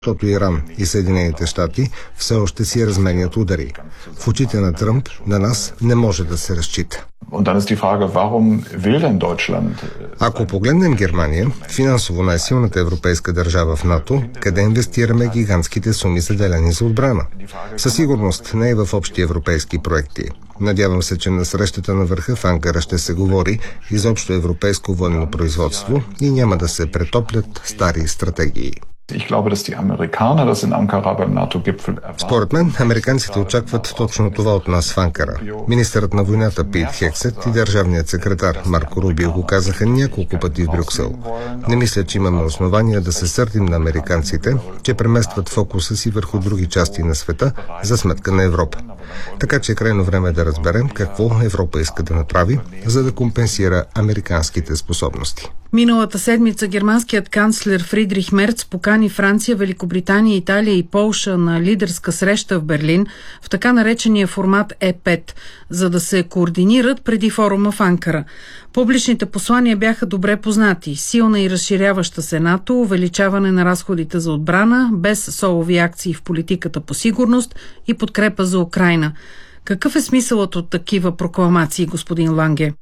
защото Иран и Съединените щати все още си разменят удари. В очите на Тръмп на нас не може да се разчита. Ако погледнем Германия, финансово най-силната европейска държава в НАТО, къде инвестираме гигантските суми заделени за отбрана? Със сигурност не и в общи европейски проекти. Надявам се, че на срещата на върха в Анкара ще се говори изобщо европейско военно производство и няма да се претоплят стари стратегии. Според мен, американците очакват точно това от нас в Анкара. Министърът на войната Пит Хексет и държавният секретар Марко Рубио го казаха няколко пъти в Брюксел. Не мисля, че имаме основания да се сърдим на американците, че преместват фокуса си върху други части на света за сметка на Европа. Така че е крайно време да разберем какво Европа иска да направи, за да компенсира американските способности. Миналата седмица германският канцлер Фридрих Мерц покани Франция, Великобритания, Италия и Полша на лидерска среща в Берлин в така наречения формат Е5, за да се координират преди форума в Анкара. Публичните послания бяха добре познати. Силна и разширяваща се НАТО, увеличаване на разходите за отбрана, без солови акции в политиката по сигурност и подкрепа за Украйна. Какъв е смисълът от такива прокламации, господин Ланге?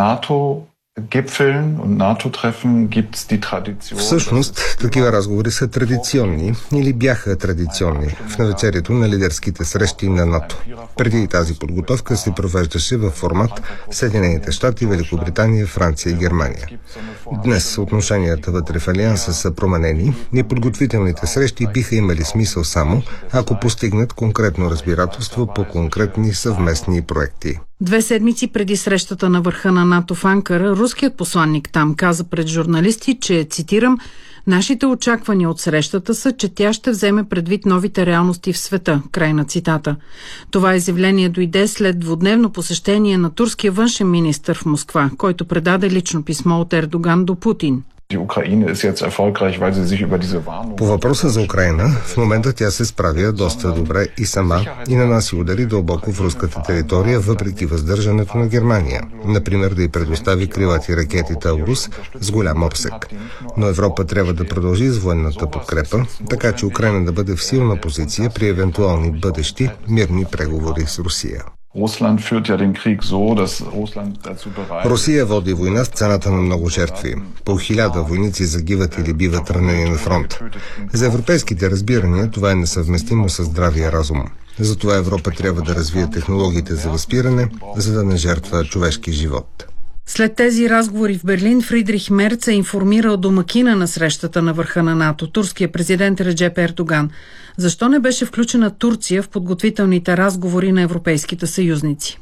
Всъщност, такива разговори са традиционни или бяха традиционни в навечерието на лидерските срещи на НАТО. Преди тази подготовка се провеждаше във формат Съединените щати, Великобритания, Франция и Германия. Днес отношенията вътре в Алианса са променени и подготвителните срещи биха имали смисъл само, ако постигнат конкретно разбирателство по конкретни съвместни проекти. 2 седмици преди срещата на върха на НАТО в Анкара, руският посланник там каза пред журналисти, че, цитирам, нашите очаквания от срещата са, че тя ще вземе предвид новите реалности в света. Край на цитата. Това изявление дойде след двудневно посещение на турския външен министър в Москва, който предаде лично писмо от Ердоган до Путин. По въпроса за Украйна, в момента тя се справя доста добре и сама и нанася удари дълбоко в руската територия, въпреки въздържането на Германия. Например, да й предостави крилати ракети Таурус с голям обсек. Но Европа трябва да продължи с военната подкрепа, така че Украйна да бъде в силна позиция при евентуални бъдещи мирни преговори с Русия. Русия води война с цената на много жертви. По 1000 войници загиват или биват ранени на фронт. За европейските разбирания това е несъвместимо с здравия разум. Затова Европа трябва да развие технологиите за възпиране, за да не жертва човешки живот. След тези разговори в Берлин, Фридрих Мерц е информирал домакина на срещата на върха на НАТО, турския президент Реджеп Ердоган. Защо не беше включена Турция в подготвителните разговори на европейските съюзници?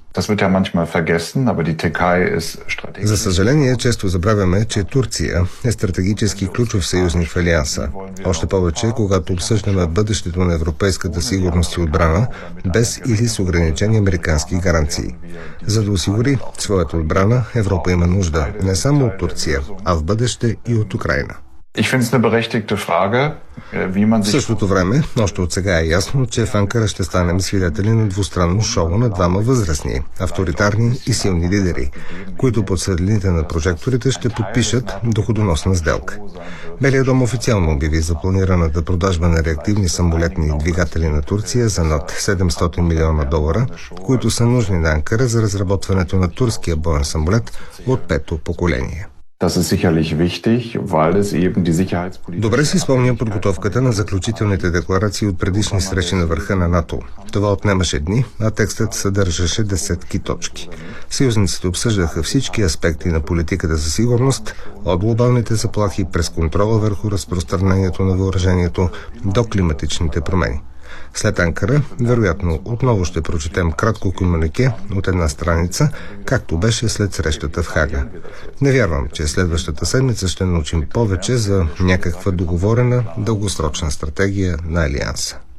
За съжаление, често забравяме, че Турция е стратегически ключов съюзник в Алианса. Още повече, когато обсъждаме бъдещето на европейската сигурност и отбрана, без или с ограничени американски гаранции. За да осигури своята отбрана, Европа има нужда не само от Турция, а в бъдеще и от Украйна. В същото време, още от сега е ясно, че в Анкара ще станем свидетели на двустранно шоу на двама възрастни, авторитарни и силни лидери, които под светлините на прожекторите ще подпишат доходоносна сделка. Белият дом официално обяви за планираната продажба на реактивни самолетни двигатели на Турция за над $700 милиона, които са нужни на Анкара за разработването на турския боен самолет от 5-то поколение. Добре си спомням подготовката на заключителните декларации от предишни срещи на върха на НАТО. Това отнемаше дни, а текстът съдържаше десетки точки. Съюзниците обсъждаха всички аспекти на политиката за сигурност, от глобалните заплахи през контрола върху разпространението на въоръжението до климатичните промени. След Анкара, вероятно, отново ще прочетем кратко комюнике от една страница, както беше след срещата в Хага. Не вярвам, че следващата седмица ще научим повече за някаква договорена дългосрочна стратегия на Алианса.